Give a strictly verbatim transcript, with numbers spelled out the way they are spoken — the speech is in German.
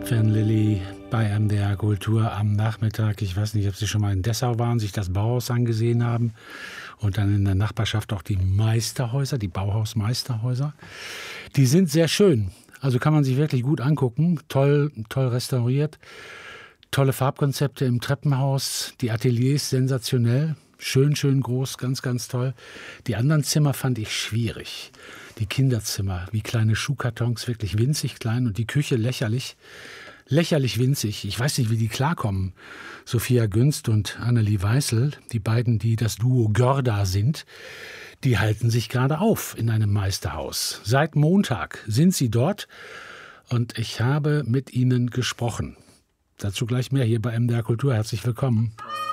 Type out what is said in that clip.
Fernlilly bei M D R Kultur am Nachmittag. Ich weiß nicht, ob Sie schon mal in Dessau waren, sich das Bauhaus angesehen haben und dann in der Nachbarschaft auch die Meisterhäuser, die Bauhaus-Meisterhäuser. Die sind sehr schön, also kann man sich wirklich gut angucken, toll, toll restauriert, tolle Farbkonzepte im Treppenhaus, die Ateliers sensationell, schön, schön groß, ganz, ganz toll. Die anderen Zimmer fand ich schwierig. Die Kinderzimmer, wie kleine Schuhkartons, wirklich winzig klein und die Küche lächerlich, lächerlich winzig. Ich weiß nicht, wie die klarkommen. Sophia Günst und Annelie Weißel, die beiden, die das Duo Görda sind, die halten sich gerade auf in einem Meisterhaus. Seit Montag sind sie dort und ich habe mit ihnen gesprochen. Dazu gleich mehr hier bei M D R Kultur. Herzlich willkommen.